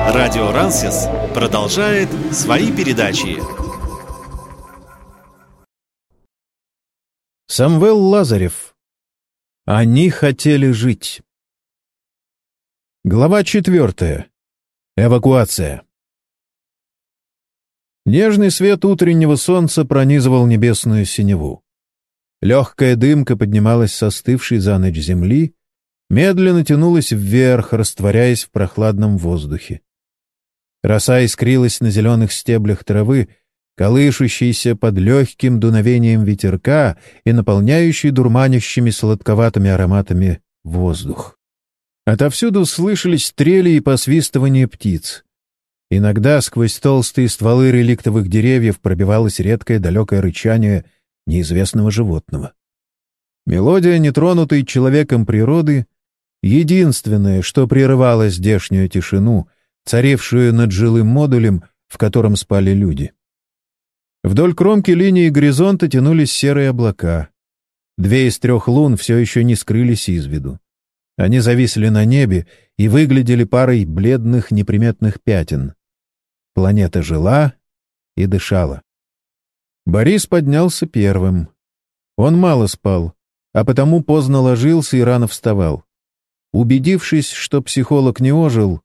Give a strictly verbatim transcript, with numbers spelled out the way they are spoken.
Радио Рансис продолжает свои передачи. Самвел Лазарев. Они хотели жить. Глава четвертая. Эвакуация. Нежный свет утреннего солнца пронизывал небесную синеву. Легкая дымка поднималась с остывшей за ночь земли, медленно тянулась вверх, растворяясь в прохладном воздухе. Роса искрилась на зеленых стеблях травы, колышущейся под легким дуновением ветерка и наполняющей дурманящими сладковатыми ароматами воздух. Отовсюду слышались трели и посвистывание птиц. Иногда сквозь толстые стволы реликтовых деревьев пробивалось редкое далекое рычание неизвестного животного. Мелодия нетронутой человеком природы — единственное, что прерывало здешнюю тишину, царившую над жилым модулем, в котором спали люди. Вдоль кромки линии горизонта тянулись серые облака. Две из трех лун все еще не скрылись из виду. Они зависли на небе и выглядели парой бледных неприметных пятен. Планета жила и дышала. Борис поднялся первым. Он мало спал, а потому поздно ложился и рано вставал. Убедившись, что психолог не ожил,